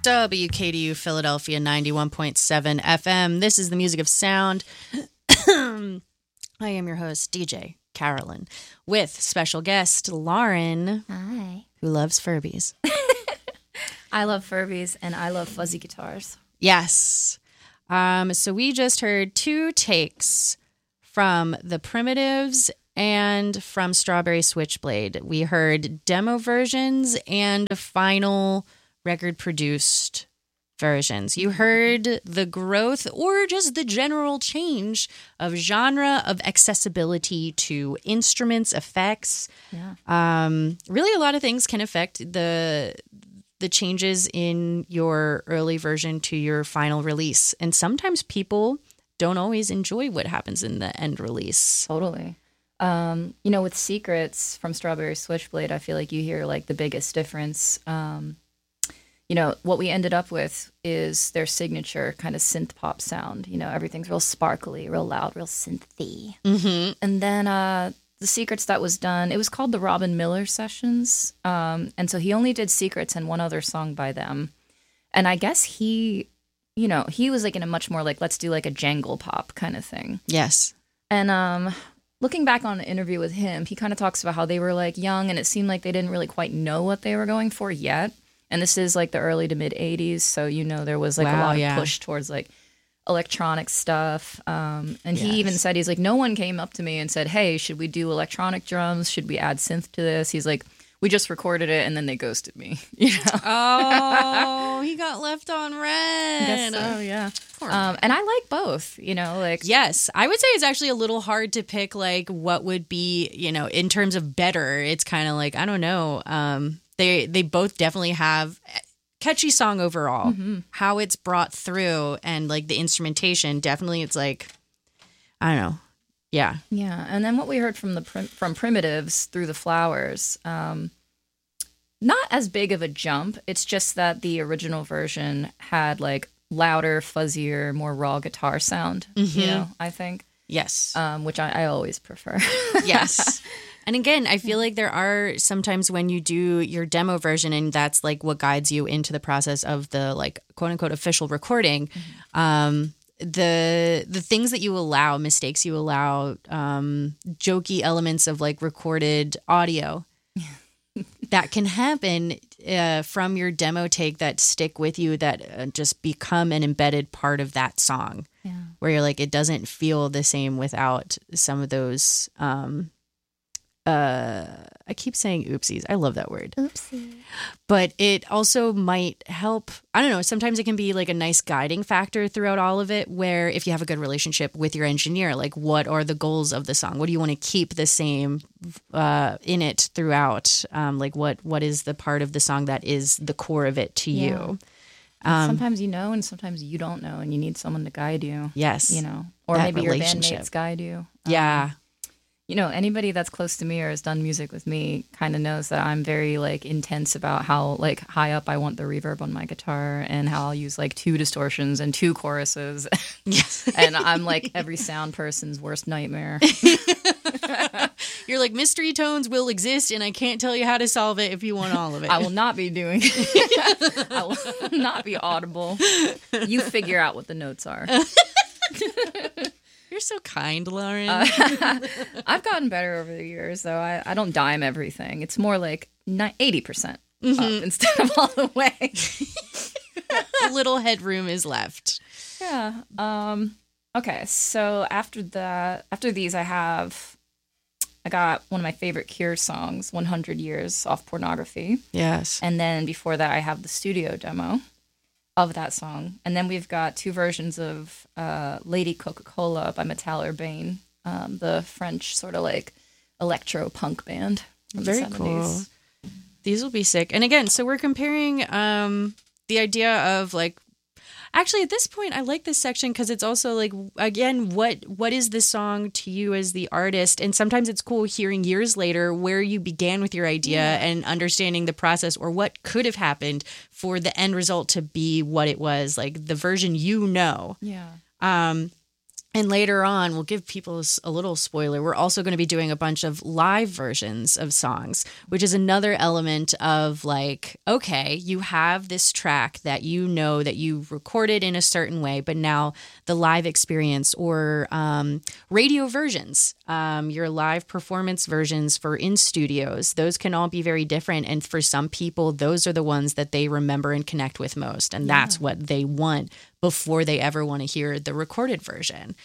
WKDU Philadelphia 91.7 FM. This is the Music of Sound. I am your host, DJ Carolyn, with special guest Lauren. Hi. Who loves Furbies. I love Furbies and I love fuzzy guitars. Yes. So we just heard two takes from The Primitives and from Strawberry Switchblade. We heard demo versions and final record-produced versions. You heard the growth or just the general change of genre, of accessibility to instruments, effects. Yeah. Really, a lot of things can affect the changes in your early version to your final release. And sometimes people don't always enjoy what happens in the end release. Totally. With Secrets from Strawberry Switchblade, I feel like you hear like the biggest difference. What we ended up with is their signature kind of synth pop sound. Everything's real sparkly, real loud, real synthy. Mm-hmm. And then the Secrets that was done, it was called the Robin Miller Sessions. And so he only did Secrets and one other song by them. And I guess he was like in a much more like, let's do like a jangle pop kind of thing. Yes. And looking back on an interview with him, he kind of talks about how they were like young and it seemed like they didn't really quite know what they were going for yet. And this is like the early to mid 80s. So, there was like a lot of push towards like electronic stuff. And he even said, he's like, no one came up to me and said, hey, should we do electronic drums? Should we add synth to this? He's like, we just recorded it and then they ghosted me. Oh, he got left on red. Guess so, yeah. And I like both, Yes, I would say it's actually a little hard to pick like what would be, in terms of better. It's kind of like, I don't know. They both definitely have catchy song overall. Mm-hmm. How it's brought through and like the instrumentation, definitely it's like, I don't know. Yeah. Yeah. And then what we heard from from Primitives, Through the Flowers, not as big of a jump. It's just that the original version had like louder, fuzzier, more raw guitar sound, I think. Yes. Which I always prefer. Yes. And again, I feel like there are sometimes when you do your demo version and that's like what guides you into the process of the like quote unquote official recording, the things that you allow, mistakes you allow, jokey elements of like recorded audio that can happen from your demo take that stick with you, that just become an embedded part of that song. Yeah. Where you're like, it doesn't feel the same without some of those I keep saying oopsies. I love that word. Oopsie. But it also might help. I don't know. Sometimes it can be like a nice guiding factor throughout all of it, where if you have a good relationship with your engineer, like what are the goals of the song? What do you want to keep the same in it throughout? Like what is the part of the song that is the core of it to you? Sometimes you know and sometimes you don't know and you need someone to guide you. Yes. Or maybe your bandmates guide you. Yeah. Anybody that's close to me or has done music with me kind of knows that I'm very like intense about how like high up I want the reverb on my guitar and how I'll use like 2 distortions and 2 choruses. Yes. And I'm like every sound person's worst nightmare. You're like, mystery tones will exist and I can't tell you how to solve it if you want all of it. I will not be doing it. I will not be audible. You figure out what the notes are. You're so kind, Lauren. I've gotten better over the years, though. I don't dime everything. It's more like 80% up instead of all the way. A little headroom is left. Yeah. Okay, so after these, I got one of my favorite Cure songs, 100 Years, off Pornography. Yes. And then before that, I have the studio demo of that song. And then we've got 2 versions of Lady Coca-Cola by Metal Urbane, the French sort of like electro punk band from Very the 70s. cool. These will be sick. And again, so we're comparing the idea of like, actually at this point I like this section because it's also like, again, what is this song to you as the artist? And sometimes it's cool hearing years later where you began with your idea and understanding the process or what could have happened for the end result to be what it was, like the version. Yeah. And later on, we'll give people a little spoiler. We're also going to be doing a bunch of live versions of songs, which is another element of like, okay, you have this track that you know that you recorded in a certain way, but now the live experience or radio versions, your live performance versions for in studios, those can all be very different. And for some people, those are the ones that they remember and connect with most. And that's what they want before they ever want to hear the recorded version.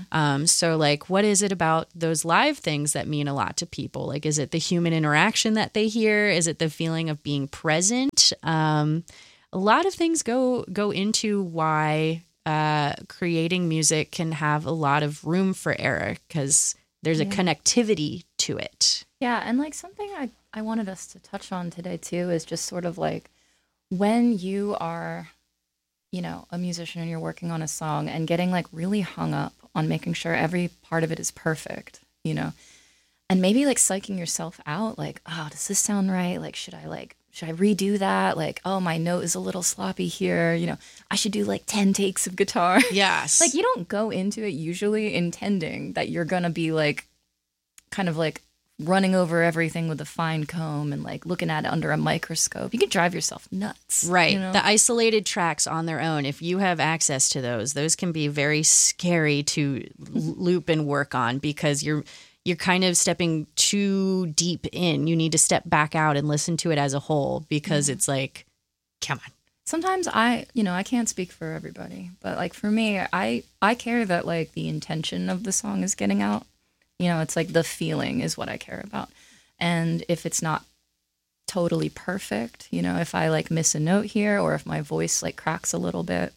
So like, what is it about those live things that mean a lot to people? Like, is it the human interaction that they hear? Is it the feeling of being present? A lot of things go into why creating music can have a lot of room for error because there's a connectivity to it. Yeah, and like something I wanted us to touch on today too is just sort of like when you are, you know, a musician and you're working on a song and getting like really hung up on making sure every part of it is perfect, you know, and maybe like psyching yourself out, like, oh, does this sound right? Like, should I redo that? Like, oh, my note is a little sloppy here. You know, I should do like 10 takes of guitar. Yes. Like, you don't go into it usually intending that you're going to be like, kind of like running over everything with a fine comb and like looking at it under a microscope. You can drive yourself nuts. Right. You know? The isolated tracks on their own, if you have access to those can be very scary to loop and work on because you're kind of stepping too deep in. You need to step back out and listen to it as a whole because it's like, come on. Sometimes I can't speak for everybody, but like for me, I care that like the intention of the song is getting out. You know, it's like the feeling is what I care about. And if it's not totally perfect, you know, if I like miss a note here or if my voice like cracks a little bit,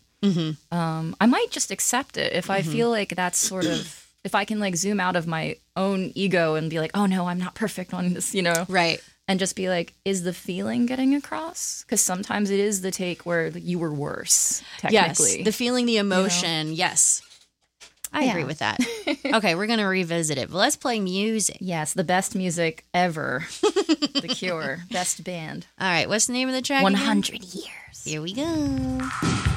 I might just accept it. If I feel like that's sort of, if I can like zoom out of my own ego and be like, oh no, I'm not perfect on this, you know? Right. And just be like, is the feeling getting across? Because sometimes it is the take where you were worse, technically. Yes, the feeling, the emotion, you know? Yes. I agree with that. Okay, we're going to revisit it, but let's play music. Yes, the best music ever. The Cure, best band. All right, what's the name of the track 100 Years. Here we go.